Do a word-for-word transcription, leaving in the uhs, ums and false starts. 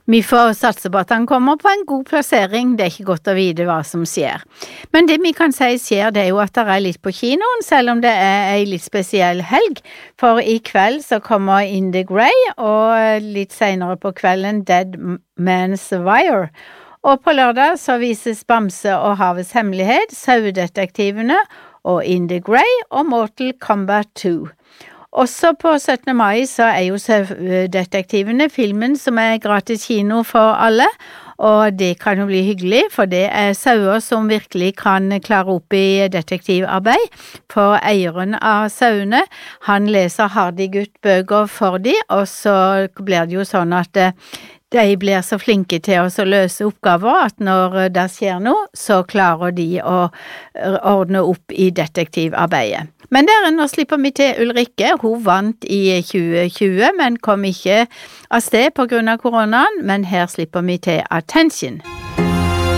Vi får satse på at han kommer på en god plassering, det er ikke godt å vite hva som skjer. Men det vi kan si skjer, det er jo at det er litt på kinoen, selv om det er en litt spesiell helg, for i kveld så kommer In the Grey, og litt senere på kvelden Dead Man's Wire. Og på lørdag så vises Bamse og Havets Hemmelighet, Sauedetektivene og In the Grey og Mortal Kombat to. Også på syttende mai så er jo Sauedetektivene filmen som er gratis kino for alle, og det kan jo bli hyggelig, for det er sauer som virkelig kan klare opp i detektivarbeid. For eieren av sauene, han leser Hardy-gutt-bøker for de, og så blir det jo sånn at de blir så flinke til å løse oppgaver at når det skjer noe, så klarer de å ordne opp i detektivarbeidet. Men der nå slipper vi til Ulrikke. Hun vant i tjue tjue, men kom ikke av sted på grunn av koronaen, men her slipper vi til Attention.